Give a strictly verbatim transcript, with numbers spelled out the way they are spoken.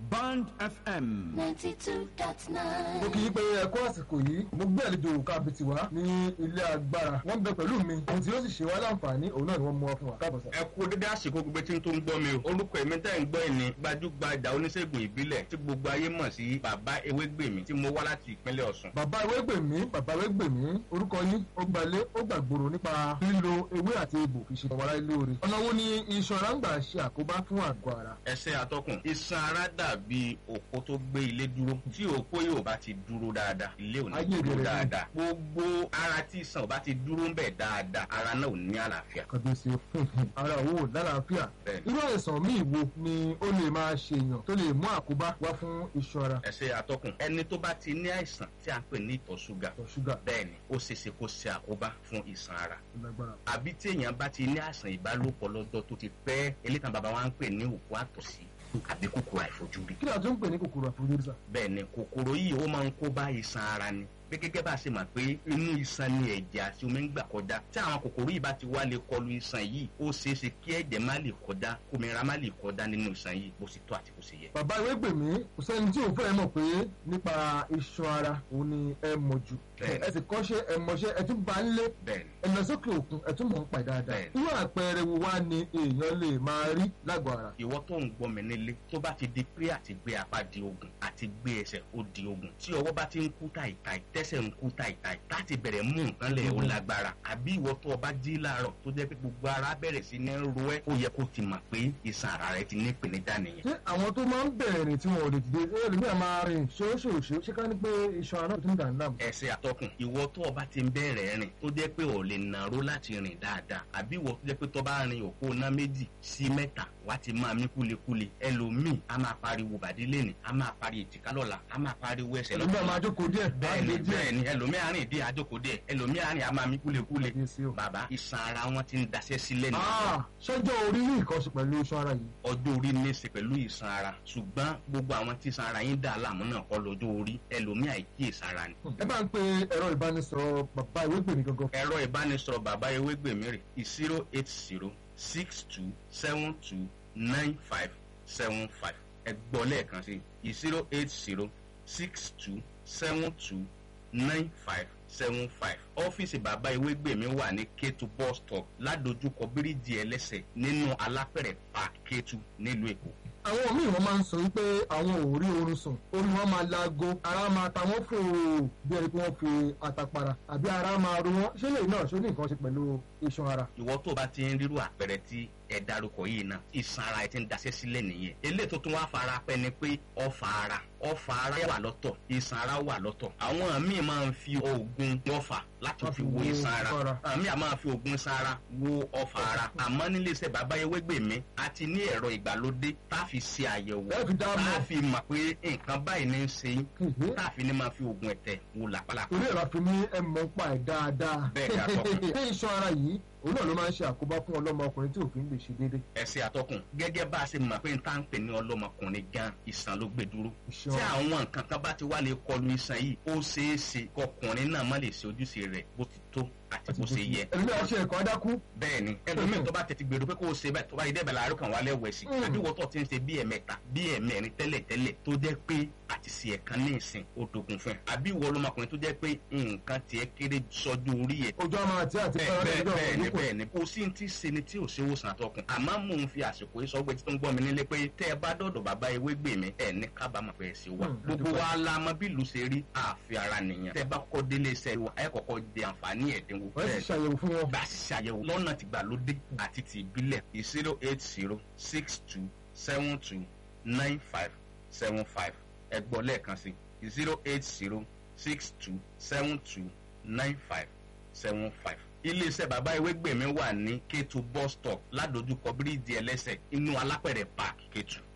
Band F M ninety-two dot nine. mo kì í pé ẹ̀kọ́ àsìkò yìí mo gbé àlejò kábìtì wá ní ilé agbára wọ́n bẹ pẹ̀lú mi ohun tí yóò sì ṣe wá láǹfààní òun náà ni wọ́n mú wá fún wa káàbọ̀ sá. ẹ kú dédé àsìkò gbogbo tí n tó ń gbọ́ mi o orúkọ èmi tẹ́ ń gbọ́ ẹ̀ ní gbajúgbajà oníṣègùn ìbílẹ̀ tí gbogbo ayé mọ̀ sí bàbá ewégbèmí tí mo wá láti ìpínlẹ̀ Ọ̀ṣun. bàbá ewégbèmí bàbá ewégbèmí orúkọ yín ó gbalé ó gbàgbòrò nípa lílo ewé àti egbò fi ṣe ọmọ aráyé lóore ọ̀nà wo ni iṣan ara ń gbà ṣe àkóbá fún àgọ́ ara. ẹsẹ̀ atọ́kùn iṣan ara dàbí òpó tó gbé ilé dúró tí òpó yóò bá ti dúró dáadáa ilé ò ní Ayé dúró ìbẹ̀rẹ̀ dáadáa gbogbo ara tí iṣan ò bá ti dúró ń bẹ̀ dáadáa ara náà ò ní àlàáfíà. kàbíyèsí o ara òwò lálàáfíà Bẹ́ẹ̀ni. irú àìsàn míì wo ni ó lè máa ṣe èèyàn tó lè mú àkóbá wá fún iṣan ara. ẹsẹ̀ atọ́kùn ẹni tó bá ti ní àìsàn tí a ń pè ní ìtọ̀ ṣúgà ìtọ̀ ṣúgà bẹ́ẹ̀ni ó ṣeéṣe kó ṣe àkóbá fún iṣan ara lágbára. àbí tí èèyàn bá ti ní àìsàn ìbálòpọ̀ lọ́jọ́ tó ti pẹ́ eléyìí bàbá wa ń pè ní òkú àtọ̀sí àbí kòkòrò àìfojúrí. kí ni a tún ń pè ní kòkòrò àfojúrí sá. bẹ́ẹ̀ ni kòkòrò yìí ó máa ń kó bá iṣan ara ni pé gẹ́gẹ́ bá a ṣe mọ̀ pé inú iṣan ni ẹ̀jẹ̀ àti omi ń gbà kọjá tí àwọn kòkòrò yìí bá ti wá lè kọlu iṣan yìí ó ṣeé ṣe kí ẹ̀jẹ̀ má lè kọjá kómìnira má lè kọjá nínú iṣan yìí bó ṣe tó àti bó ṣe yẹ. bàbá ewégbèmí kò sẹ́ni tí òun fẹ́ mọ̀ pé nípa iṣan ara òun ni ẹ mọ̀ jù Bẹ́ẹ̀ni. ẹ sì kọ́ṣẹ́ ẹ mọṣẹ́ ẹ tún bá ń lé bẹ́ẹ̀ ni ẹ lọ sókè òkun ẹ tún mọ̀ ń pa ẹ̀ dáadáa Bẹ́ẹ̀ni. irú àpẹẹrẹ wo wá ni èèyàn lè máa rí lágọ̀ọ́ ara. ìwọ tó ń gbọ́ mi nílé tó bá ti di pé àti gbé apá di ogun àti gbé ẹsẹ̀ ó di ogun tí ọwọ́ bá ti ń kú tàìtàì tẹ́sẹ̀ ń kú tàìtàì láti bẹ̀rẹ̀ mú nǹkan lẹ̀ ó lágbára àbí ìwọ tó o bá jí láàárọ̀ tó jẹ́ pé gbogbo ara bẹ̀rẹ̀ sí ní ro ẹ́ ó yẹ kó ti mọ̀ pé iṣan ara rẹ ti ní ìpèníjà nìyẹn. ṣé àwọn tó máa ń bẹ̀rẹ̀ rìn tí wọn ò lè dìde ẹ lè ní àmà rìn ṣóṣòṣó ṣé ká ní pé iṣan ara náà tún dà ń dààmú. ẹsẹ̀ àtọkùn ìwọ tó o bá ti ń bẹ̀rẹ̀ rìn tó jẹ́ pé o lè nàró láti rìn dáadáa àbí ìwọ tó jẹ́ pé tó bá rin òpó ná méjì sí mẹ́ta wá ti máa mí kúlekúle ẹlòmíì a máa pariwo bàdí lẹ́nì a máa pariwo èjìká lọ́la a máa pariwo ẹsẹ̀ ẹlòmíì àmà àjókòó díẹ̀ bẹ́ẹ̀ni á gbé díẹ̀. bẹ́ẹ̀ni ẹlòmíì àárín ìdí àjókòó díẹ̀ ẹlòmíì àárín a máa mí kúlekúle Kábíyèsí o. bàbá iṣan ara wọn ti ń daṣẹ́ sílẹ̀ nìyẹn Ah, ṣọjọ́ orí ní nǹkan ṣe pẹ̀lú iṣan ara yìí. ọjọ́ orí ní í ṣe pẹ̀lú ìsan ara ṣùgbọ́n gbogbo àwọn tí ìsan ara yín dà láàmú náà kọ́ lọ́jọ́ orí ẹlòmíì àìkíyèsára ni. ẹ bá ń pe ẹ̀rọ ìbánisọ̀rọ̀ bàbá Ewégbèmí gangan. ẹ̀rọ ìbánisọ̀rọ̀ bàbá Ewégbèmí rè zero eight zero six two seven two nine five seven five ẹ gbọ́ lẹ́ẹ̀kan sí zero eight zero six two seven two nine five seven five ọ́fíìsì bàbá Ewégbèmí wà ní Kétu bus stop ládojúkọ bíríìjì ẹlẹ́sẹ̀ nínú alápẹ̀rẹ̀ park Kétu nílùú Èkó. àwọn míì wọn máa ń sọ wípé àwọn ò rí oorun sùn orí wọn máa laago ara máa ta wọn fò bí ẹni pé wọn fi àtàpàrà àbí ara máa ro wọn ṣé lèyìn náà ṣó ní nǹkan ṣe pẹ̀lú iṣan ara. ìwọ tó bá ti ń rírú àpẹẹrẹ tí ẹ dárúkọ yìí náà ìsan ara ẹ ti ń daṣẹ́ sílẹ̀ nìyẹn eléyìí tó tún wá fara pẹ́ ni pé ọfà ara ọfà ara wà lọ́tọ̀ ìsan ara wà lọ́tọ̀ àwọn míì máa ń fi oògùn ọfà láti fi wo ìsan ara àmì àmọ́ máa fi oògùn ìsan ara wo ọfà ara àmọ́ nílé iṣẹ́ bàbá Ewégbèmí a ti ní ẹ̀rọ ìgbàlódé tá a fi ṣe àyẹ̀wò Ẹ fi dá a mọ̀. tá a fi mọ̀ pé nǹkan báyìí ní í ṣe yín Mhm. tá a fi ní máa fi oògùn ẹ̀tẹ̀ wo làpálàpá. torí ẹ̀rọ àfi ní ẹ mọ̀ ń pa ẹ̀ dáadáa. Bẹ́ẹ̀ ni, àtọkùn. ṣé iṣan ara yìí òun náà ló máa ń ṣe àkóbá fún ọlọ́mọ ọkùnrin tí òfin lè ṣe déédéé. ẹsẹ̀ àtọkùn gẹ́gẹ́ bá a ṣe mọ̀ pé n tá ń pè ní ọlọ́mọkùnrin gan ìsàn ló gbé dúró Iṣan. tí àwọn nǹkan kan bá ti wá lè kọlu ìsàn yìí ó ṣeé ṣe kọkùnrin náà má lè ṣe ojúṣe rẹ̀ bó ti tó àti bó ṣe yẹ. ẹlòmíì á ṣe ẹ̀kọ́ adákú. bẹ́ẹ̀ ni ẹlòmíì tó bá tètè gbèrò pé kó o ṣe bẹ́ẹ̀ tó bá yẹ dẹ́bẹ̀ láàárọ̀ kan wá lẹ́wọ̀ sí Mm. àbí wọ́n tó ti ń ṣe bí ẹ̀mẹ́ta bí ẹ̀mẹ́rin tẹ́lẹ̀ tẹ́lẹ̀ tó jẹ́ pé àti ṣe ẹ̀kan ní ìsìn ó dogun fún ẹ àbí ìwọ ọlọ́mọkùnrin tó jẹ́ pé nǹkan tiẹ̀ kéré sọ́jú orí ẹ̀ ojú àmà àti àti bẹ́ẹ̀ bẹ́ẹ̀ ọjọ́ bẹ́ẹ̀ ni òkú. bẹ́ẹ̀ ni kò sí ti ṣe ni tí ò ṣe wòsàn àtọkùn àmọ́ mò ń fi àsìkò yìí sọ pé tí tó ń gbọ́ mi nílé pé tẹ́ ẹ bá dọ̀dọ̀ bàbá Ewégbèmí ẹ̀ ní kábàámọ̀ pé ẹ ṣe wà Hmm, gbogbo wa la mọ bí ìlú ṣe rí àfi ara nìyẹn tẹ́ ẹ bá kọ́ délé iṣẹ́ wa ẹ kọ́kọ́ jẹ àǹfààní ẹ̀dínwó wọ́n sì ṣàyẹ̀wò fún wọn. bá a sì ṣàyẹ̀wò lọ́nà tìgbàlódé àti ti ìbílẹ̀ zero eight zero six two seven two nine five seven five ẹ gbọ́ lẹ́ẹ̀kan sí zero eight zero six two seven two nine five seven five. iléeṣẹ́ bàbá Ewégbèmí wà ní Kétu bus stop ládojúkọ bíríìjì ẹlẹ́sẹ̀ inú alápẹ̀rẹ̀ park Kétu.